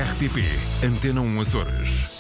RTP Antena 1 Açores.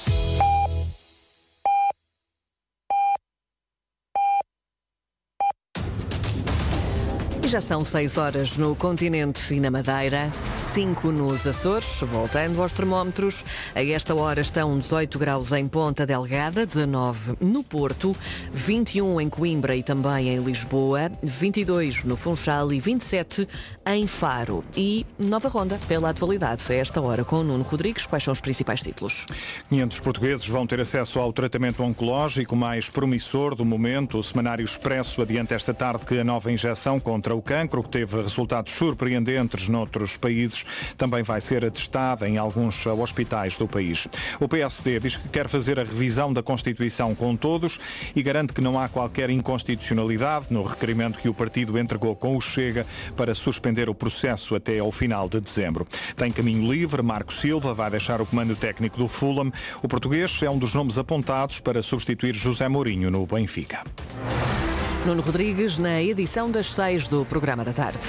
E já são 6 horas no continente e na Madeira, 5 nos Açores. Voltando aos termómetros, a esta hora estão 18 graus em Ponta Delgada, 19 no Porto, 21 em Coimbra e também em Lisboa, 22 no Funchal e 27 em Faro. E nova ronda pela atualidade, a esta hora com o Nuno Rodrigues. Quais são os principais títulos? 500 portugueses vão ter acesso ao tratamento oncológico mais promissor do momento. O Semanário Expresso adianta esta tarde que a nova injeção contra o cancro, que teve resultados surpreendentes noutros países, também vai ser atestada em alguns hospitais do país. O PSD diz que quer fazer a revisão da Constituição com todos e garante que não há qualquer inconstitucionalidade no requerimento que o partido entregou com o Chega para suspender o processo até ao final de dezembro. Tem caminho livre, Marco Silva vai deixar o comando técnico do Fulham. O português é um dos nomes apontados para substituir José Mourinho no Benfica. Nuno Rodrigues na edição das 6 do Programa da Tarde.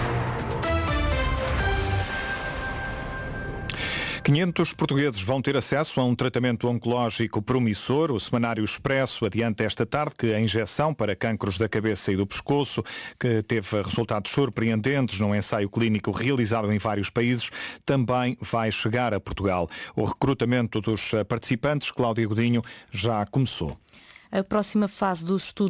500 portugueses vão ter acesso a um tratamento oncológico promissor. O Semanário Expresso adianta esta tarde que a injeção para cancros da cabeça e do pescoço, que teve resultados surpreendentes num ensaio clínico realizado em vários países, também vai chegar a Portugal. O recrutamento dos participantes, Cláudia Godinho, já começou. A próxima fase dos estudos